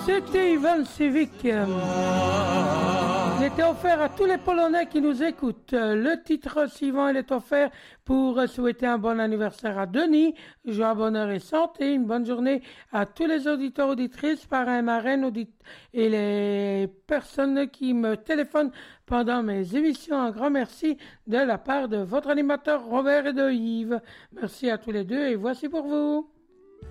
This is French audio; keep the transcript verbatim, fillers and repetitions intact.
C'était Ivan Civic. Il était offert à tous les Polonais qui nous écoutent. Le titre suivant, il est offert pour souhaiter un bon anniversaire à Denis, joie, bonheur et santé, une bonne journée à tous les auditeurs, auditrices, parrains, marraines, audit et les personnes qui me téléphonent pendant mes émissions. Un grand merci de la part de votre animateur Robert et de Yves. Merci à tous les deux et voici pour vous.